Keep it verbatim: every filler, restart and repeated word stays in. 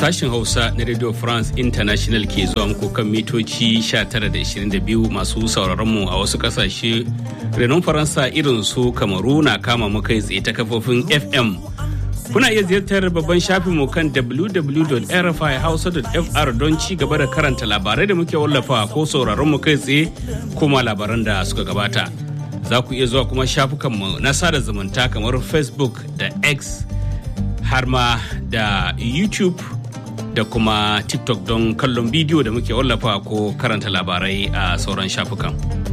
Sashen Hausa na Radio France International ke zuwa muku kan mitoci sha tara da ishirin da biyu masu sauraron mu a wasu kasashe. Renon Faransa irin su Kamaru na kama mu kai tsaye ta kafofin F M. Kuna iya ziyartar babban shafinmu kan w w w dot r f i hausa dot f r don ci gaba da karanta labarai da muke wallafa ko sauraron mu kai tsaye kuma labaran da suka gabata. Za ku iya zuwa kuma shafukanmu na sada zumunta kamar Facebook da X har ma da YouTube da kuma TikTok don kallon bidiyo da muke wallafa ko karanta labarai a sauran shafukan.